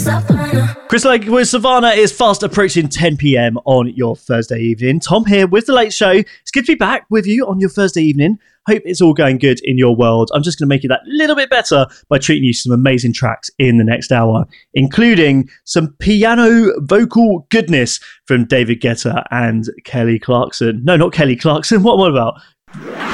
Chris Lake with Savannah is fast approaching 10 p.m. on your Thursday evening. Tom here with The Late Show. It's good to be back with you on your Thursday evening. Hope it's all going good in your world. I'm just going to make it that little bit better by treating you to some amazing tracks in the next hour, including some piano vocal goodness from David Guetta and Kelly Clarkson. No, not Kelly Clarkson. What am I about?